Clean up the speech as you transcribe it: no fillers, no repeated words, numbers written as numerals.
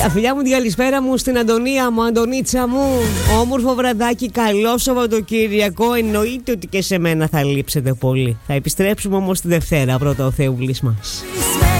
Τα φιλιά μου, την καλησπέρα μου στην Αντωνία μου, Αντωνίτσα μου. Όμορφο βραδάκι, καλό Σαββατοκύριακο. Εννοείται ότι και σε μένα θα λείψετε πολύ. Θα επιστρέψουμε όμως τη Δευτέρα, πρώτα ο Θεούβλης μας.